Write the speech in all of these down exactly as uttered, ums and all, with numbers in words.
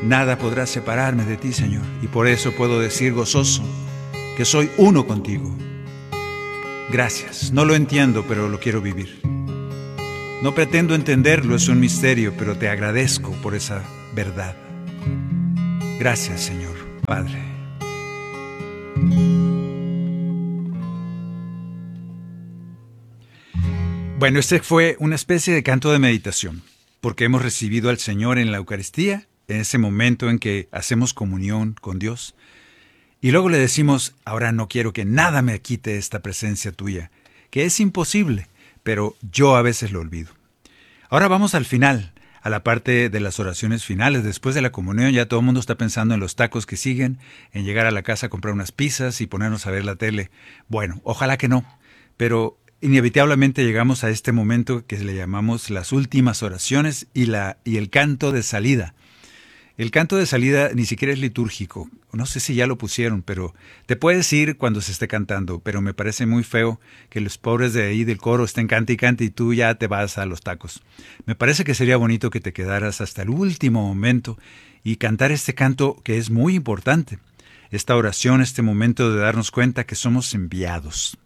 Nada podrá separarme de ti, Señor, y por eso puedo decir gozoso que soy uno contigo. Gracias, no lo entiendo, pero lo quiero vivir. No pretendo entenderlo, es un misterio, pero te agradezco por esa verdad. Gracias, Señor, Padre. Bueno, este fue una especie de canto de meditación, porque hemos recibido al Señor en la Eucaristía, en ese momento en que hacemos comunión con Dios, y luego le decimos, ahora no quiero que nada me quite esta presencia tuya, que es imposible, pero yo a veces lo olvido. Ahora vamos al final, a la parte de las oraciones finales. Después de la comunión ya todo el mundo está pensando en los tacos que siguen, en llegar a la casa a comprar unas pizzas y ponernos a ver la tele. Bueno, ojalá que no, pero inevitablemente llegamos a este momento que le llamamos las últimas oraciones y, la, y el canto de salida. El canto de salida ni siquiera es litúrgico. No sé si ya lo pusieron, pero te puedes ir cuando se esté cantando, pero me parece muy feo que los pobres de ahí del coro estén cante y cante y tú ya te vas a los tacos. Me parece que sería bonito que te quedaras hasta el último momento y cantar este canto que es muy importante. Esta oración, este momento de darnos cuenta que somos enviados.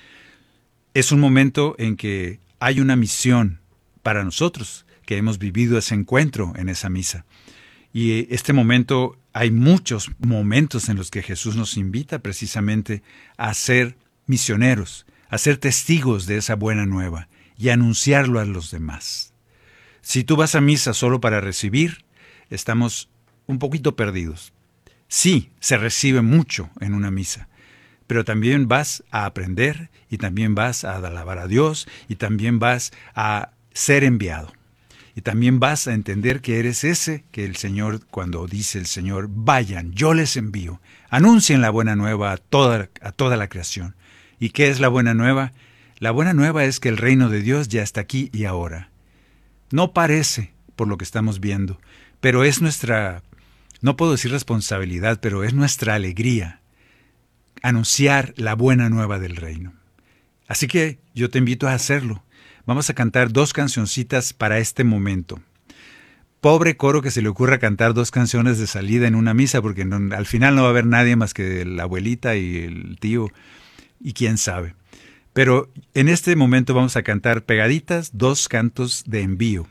Es un momento en que hay una misión para nosotros, que hemos vivido ese encuentro en esa misa. Y este momento, hay muchos momentos en los que Jesús nos invita precisamente a ser misioneros, a ser testigos de esa buena nueva y anunciarlo a los demás. Si tú vas a misa solo para recibir, estamos un poquito perdidos. Sí, se recibe mucho en una misa, pero también vas a aprender y también vas a alabar a Dios y también vas a ser enviado. Y también vas a entender que eres ese que el Señor, cuando dice el Señor, vayan, yo les envío, anuncien la buena nueva a toda, a toda la creación. ¿Y qué es la buena nueva? La buena nueva es que el reino de Dios ya está aquí y ahora. No parece, por lo que estamos viendo, pero es nuestra, no puedo decir responsabilidad, pero es nuestra alegría, anunciar la buena nueva del reino. Así que yo te invito a hacerlo. Vamos a cantar dos cancioncitas para este momento. Pobre coro que se le ocurra cantar dos canciones de salida en una misa, porque no, al final no va a haber nadie más que la abuelita y el tío, y quién sabe. Pero en este momento vamos a cantar pegaditas dos cantos de envío.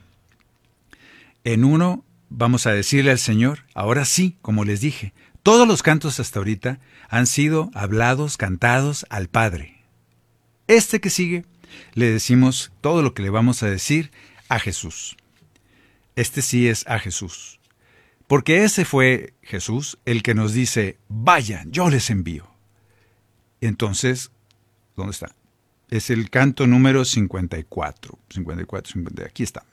En uno vamos a decirle al Señor, ahora sí, como les dije, todos los cantos hasta ahorita han sido hablados, cantados al Padre. Este que sigue, le decimos todo lo que le vamos a decir a Jesús. Este sí es a Jesús. Porque ese fue Jesús el que nos dice, vayan, yo les envío. Entonces, ¿dónde está? Es el canto número cincuenta y cuatro. cincuenta y cuatro, cincuenta, aquí está.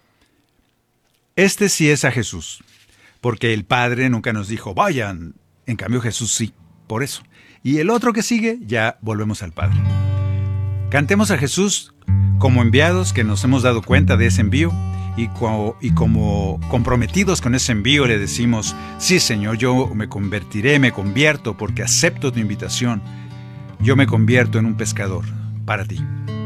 Este sí es a Jesús. Porque el Padre nunca nos dijo, vayan. En cambio Jesús sí, por eso. Y el otro que sigue, ya volvemos al Padre. Cantemos a Jesús como enviados que nos hemos dado cuenta de ese envío y, co- y como comprometidos con ese envío le decimos, sí Señor, yo me convertiré, me convierto porque acepto tu invitación. Yo me convierto en un pescador para ti.